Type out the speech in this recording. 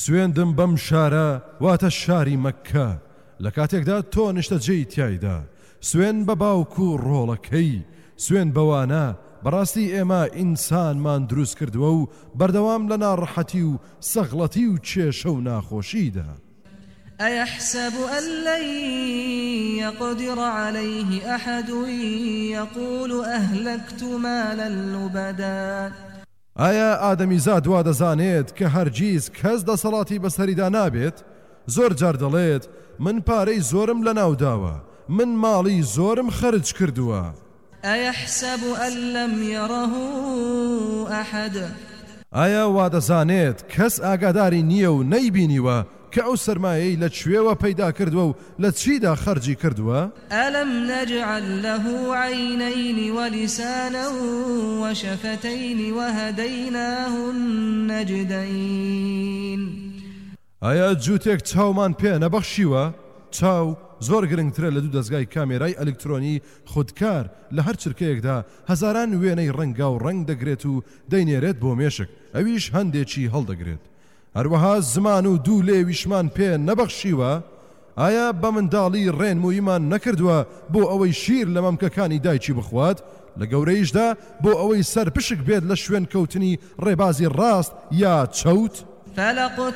سوێندم بەم شارە واتە شاری مەککە لە کاتێکدا تۆ نیشتەجێی تایدا سوێن بە باوک و ڕۆڵەکەی سوێن بەوانە بەڕاستی ئێمە ئینسانمان دروست کردووە و بەردەوام لە ناڕەحەتی و سەغڵەتی و کێشە و ناخۆشیدا أيحسب أن لن يقدر عليه أحد يقول أهلكت مالا لبدا ئایا ئادەمیزاد وا دەزانێت کە هەرگیز کەس دەسەڵاتی بەسەریدا نابێت زۆر جار دەڵێت من پارەی زۆرم لە ناوداوە من ماڵی زۆرم خەرج کردووە أيحسب أن لم يره أحد ئایا وا دەزانێت کەس ئاگاداری نییە و نەیبینیوە کە ئەو سەرمایەی لە کوێوە پەیدا کردووە و لە چیدا خەرجی کردووە ألم نجعل له عينين ولسانا وشفتين وهديناه النجدين ئایا جووتێک چاومان پێ نەبەخشیوە چاو زۆر گرنگترە لە دوو دەستگای کامێرای ئەلکترۆنی خودکار لە هەر چرکەیەکدا هەزاران وێنەی ڕەنگا و ڕەنگ دەگرێت و دەینێرێت بۆ مێشک ئەویش هەندێکی هەڵدەگرێت هەروەها زمان و دوو لێویشمان پێ نەبەخشیوە ئایا بە منداڵی ڕێنموویمان نەکردووە بۆ ئەوەی شیر لە مەمکەکانی دایکی بخوات لە گەورەیشدا بۆ ئەوەی سەر پشک بێت لە شوێن کەوتنی ڕێبازی ڕاست یا چەوت